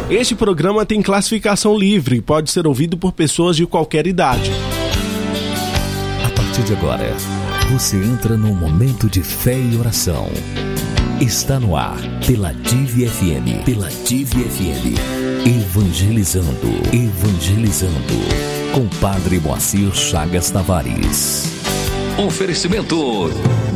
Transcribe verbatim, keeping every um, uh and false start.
Este programa tem classificação livre e pode ser ouvido por pessoas de qualquer idade. A partir de agora, você entra num momento de fé e oração. Está no ar, pela Dive F M. Pela Dive F M. Evangelizando. Evangelizando. Com Padre Moacir Chagas Tavares. Oferecimento